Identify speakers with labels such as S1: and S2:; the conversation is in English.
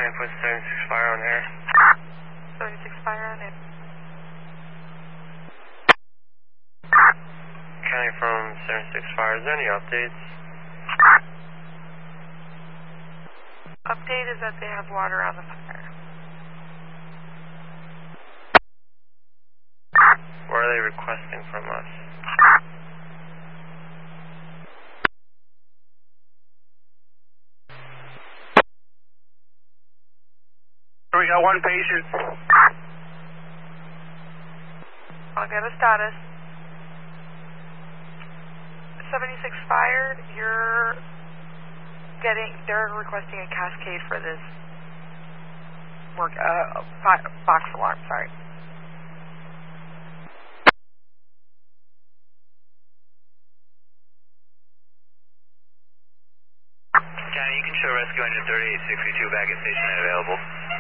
S1: put 76 fire on air.
S2: 76 fire on air.
S1: County from 76 fire, is there any updates?
S2: Update is that they have water on the fire.
S1: What are they requesting from us?
S3: We got one patient.
S2: I'll get a status. 76 fire, they're requesting a cascade for this work, box alarm, sorry.
S1: County, you can show rescue engine 3862 back at station and available.